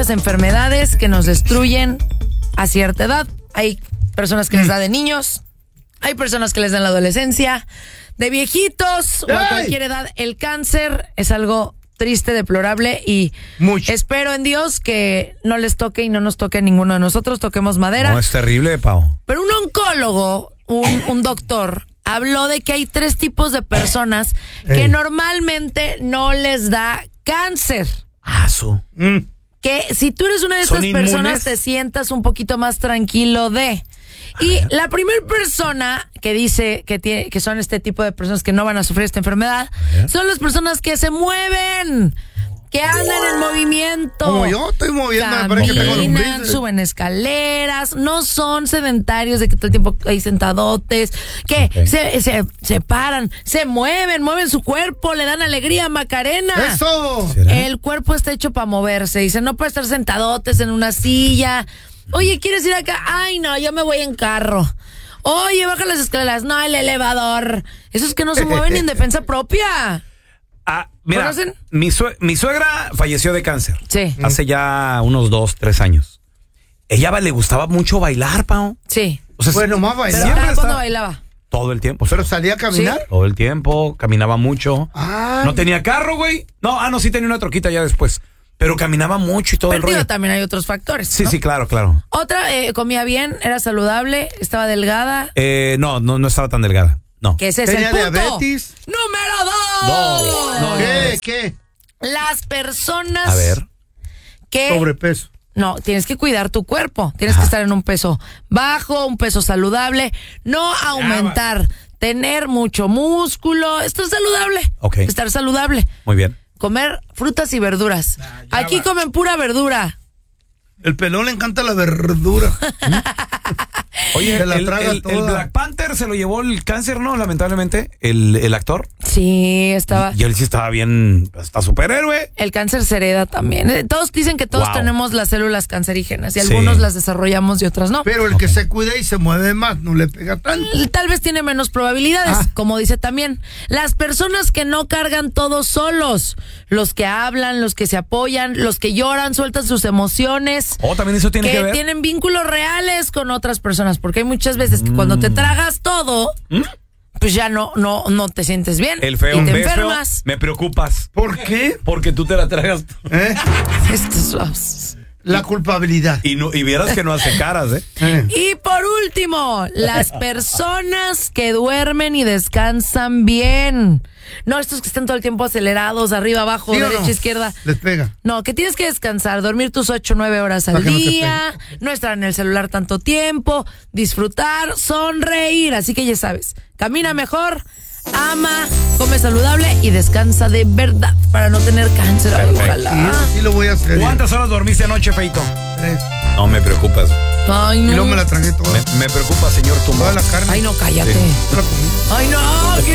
muchas enfermedades que nos destruyen a cierta edad. Hay personas que les da de niños, hay personas que les da en la adolescencia, de viejitos o a cualquier edad. El cáncer es algo triste, deplorable y espero en Dios que no les toque y no nos toque a ninguno de nosotros, toquemos madera. No, es terrible, Pau. Pero un oncólogo, un doctor, habló de que hay 3 tipos de personas que normalmente no les da cáncer. Que si tú eres una de estas personas te sientas un poquito más tranquilo de... Y la primera persona que dice que son este tipo de personas que no van a sufrir esta enfermedad son las personas que se mueven, que andan en movimiento. Como yo estoy moviendo, caminan, suben escaleras, no son sedentarios de que todo el tiempo hay sentadotes, que se paran, se mueven su cuerpo, le dan alegría, Macarena. ¡Eso! El cuerpo está hecho para moverse, dice, no puede estar sentadotes en una silla. Oye, ¿quieres ir acá? Ay, no, yo me voy en carro. Oye, baja las escaleras. No, el elevador. Esos que no se mueven ni en defensa propia. Mira, ¿conocen? Mi suegra falleció de cáncer. Sí. Hace ya unos 2-3 años. Ella le gustaba mucho bailar, Pau. Sí. O sea, nomás bailar. ¿Pero cuándo bailaba? Todo el tiempo. ¿Pero salía a caminar? ¿Sí? Todo el tiempo, caminaba mucho. Ay. No tenía carro, güey. No, sí tenía una troquita ya después. Pero caminaba mucho y todo el rollo. También hay otros factores, Sí, ¿no? sí, claro. Otra, comía bien, era saludable, estaba delgada. No estaba tan delgada. No. Que ese es ¿Tenía el punto. diabetes? ¡Número 2! No. ¿Qué? Las personas A ver. que... Sobrepeso. No, tienes que cuidar tu cuerpo. Tienes que estar en un peso bajo, un peso saludable. No aumentar, tener mucho músculo. Estar saludable. Ok. Estar saludable. Muy bien. Comer frutas y verduras. Aquí comen pura verdura. El pelón le encanta la verdura. Oye, Se la el traga toda. Black Panther se lo llevó el cáncer, ¿no? Lamentablemente, el actor. Sí, estaba... Y él sí estaba bien, está superhéroe. El cáncer se hereda también. Todos dicen que todos Wow. tenemos las células cancerígenas y Sí. algunos las desarrollamos y otras no. Pero el que se cuida y se mueve más, no le pega tanto. Tal vez tiene menos probabilidades, como dice también. Las personas que no cargan todos solos, los que hablan, los que se apoyan, los que lloran, sueltan sus emociones. También eso tiene que ver. Tienen vínculos reales con otras personas, porque hay muchas veces que cuando te tragas todo, pues ya no te sientes bien. El feo, y te ¿ves, feo? enfermas. Me preocupas. ¿Por qué? Porque tú te la tragas. La culpabilidad. Y vieras que no hace caras, Y por último, las personas que duermen y descansan bien. No estos que están todo el tiempo acelerados, arriba, abajo, ¿Sí o derecha, no? izquierda. Les pega. No, que tienes que descansar, dormir tus 8-9 horas al Para que no te día, no estar en el celular tanto tiempo, disfrutar, sonreír. Así que ya sabes, camina mejor, ama, come saludable y descansa de verdad para no tener cáncer. Ay, ojalá. Sí, eso sí lo voy a hacer. ¿Cuántas horas dormiste anoche, Feito? 3. No me preocupas. Ay, Y luego no. me la tragué toda. Me preocupa, señor Tumor. Toda la carne. Ay, no, cállate. La comí. Ay, no.